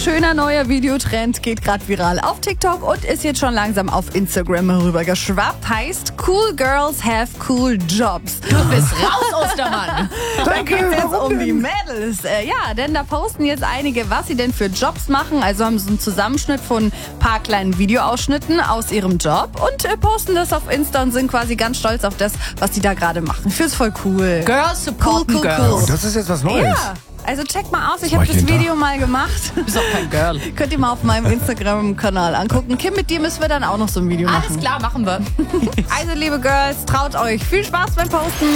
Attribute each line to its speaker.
Speaker 1: schöner neuer Videotrend geht gerade viral auf TikTok und ist jetzt schon langsam auf Instagram rübergeschwappt. Heißt, cool girls have cool jobs.
Speaker 2: Du bist raus, Ostermann.
Speaker 1: Da geht es jetzt um die Mädels. Ja, denn da posten jetzt einige, was sie denn für Jobs machen. Also haben sie einen Zusammenschnitt von ein paar kleinen Videoausschnitten aus ihrem Job und posten das auf Insta und sind quasi ganz stolz auf das, was sie da gerade machen. Ich finde es voll cool.
Speaker 2: Girls supporten Girls.
Speaker 3: Oh, das ist jetzt was Neues.
Speaker 1: Ja, also checkt mal aus. Ich
Speaker 3: mach
Speaker 1: habe
Speaker 3: ich
Speaker 1: das
Speaker 3: jeden
Speaker 1: Video mal gemacht.
Speaker 2: Du bist auch kein Girl.
Speaker 1: Könnt ihr mal auf meinem Instagram-Kanal angucken. Kim, mit dir müssen wir dann auch noch so ein Video machen.
Speaker 2: Alles klar, machen wir.
Speaker 1: Also, liebe Girls, traut euch. Viel Spaß beim Posten.